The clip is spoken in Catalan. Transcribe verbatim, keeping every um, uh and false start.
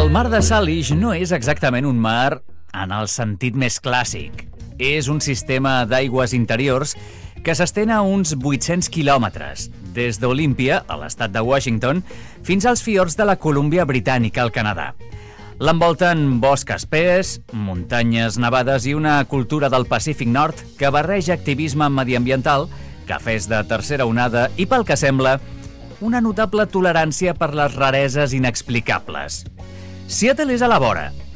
El mar de Salish no és exactament un mar en el sentit més clàssic. És un sistema d'aigües interiors que s'estén a uns vuit-cents quilòmetres, des d'Olímpia, a l'estat de Washington, fins als fiords de la Colúmbia Britànica, al Canadà. L'envolten bosc espès, muntanyes nevades i una cultura del Pacífic Nord que barreja activisme mediambiental, cafès de tercera onada i, pel que sembla, una notable tolerància per les rareses inexplicables. Seattle és a la vora,